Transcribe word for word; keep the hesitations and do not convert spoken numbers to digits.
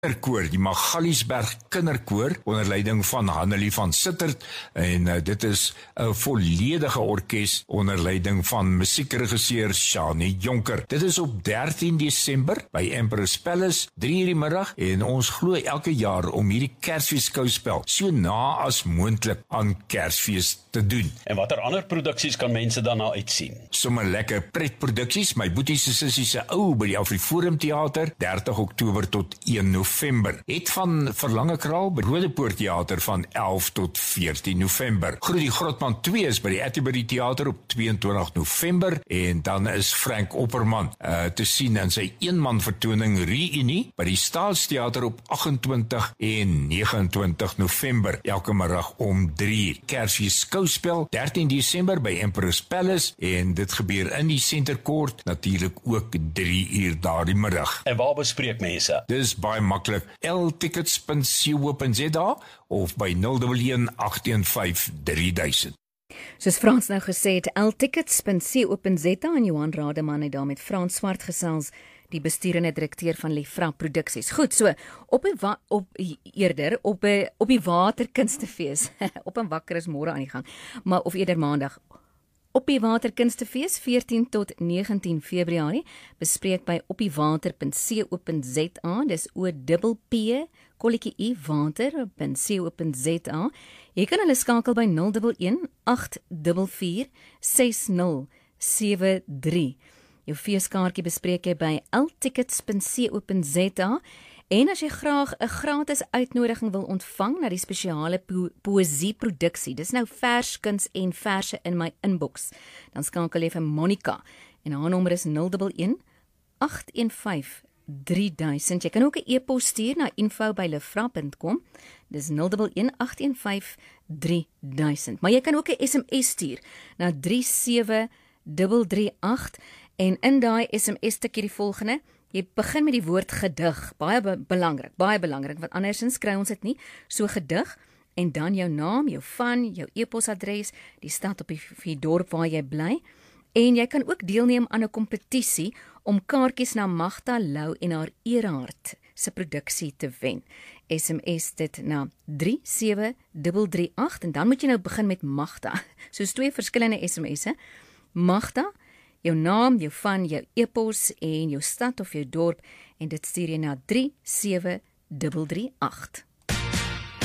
kinderkoor, die Magaliesberg Kinderkoor, onder leiding van Hannelie van Sittert, en uh, dit is 'n volledige orkes onder leiding van musiekregisseur Shani Jonker. Dit is op dertien Desember by Emperor's Palace, drie uur die middag, en ons glo elke jaar om hierdie Kersfees skouspel so na as moontlik aan Kersfees te doen. En watter ander produksies kan mense daarna uitsien? Sommige lekker pretproduksies, my boetie se sussie se ou by die Afriforum Theater, dertig Oktober tot een November. Het van Verlange Kraal by Rodepoort Theater van elf tot veertien November. Groetie Grotman twee is by die Atterbury Theater op tweeëntwintig November, en dan is Frank Opperman uh, te sien in sy eenman vertoning Reunie by die Staatstheater op agentwintig en negenentwintig November, elke middag om drie uur. Kersfees skouspel, dertien Desember by Emperor's Palace, en dit gebeur in die Center Court, natuurlik ook drie uur daardie middag. En waar bespreek mense? Dis baie maklik, l tickets punt co punt za of by nul een een agt een vyf drie duisend. Soos Frans nou gesê het, l tickets punt co punt za, en Johan Rademan het daar met Frans Swart gesels, die besturende direkteur van Lefra Produksies. Goed, so, op die, wa- op, eerder, op, die, op die Waterkunstefees, op een wakker is môre aan die gang, maar of eerder maandag, op die Waterkunstefees, veertien tot negentien Februarie, bespreek by op die water punt co punt za, dis o dubbel P, kolletjie I, water punt co punt za. Jy kan hulle skakel by nul een een agt vier vier ses nul sewe drie. Jou feeskaartjie bespreek jy by l tickets punt co punt za, en as jy graag 'n gratis uitnodiging wil ontvang na die spesiale po poësieproduksie, dis nou verskuns en verse in my inbox, dan skakel jy vir Monica, en haar nommer is nul een een agt een vyf drie duisend. Jy kan ook 'n e-pos stuur na info by lefra punt com, dis nul een een agt een vyf drie duisend. Maar jy kan ook 'n S M S stuur na drie sewe drie drie agt, en in daai S M S stukkie die volgende, jy begin met die woord gedig, baie be belangrik, baie belangrik, want andersins kry ons dit nie, so gedig, en dan jou naam, jou van, jou e-posadres, die stad op die, die dorp waar jy bly, en jy kan ook deelneem aan 'n kompetisie om kaartjies na Magda Lou en haar Erhard se produksie te wen. S M S dit na drie sewe drie drie agt, en dan moet jy nou begin met Magda, soos twee verskillende S M S'e, Magda, jou naam, jou van, jou e-pos en jou stad of jou dorp, en dit stuur jy na drie sewe drie drie agt.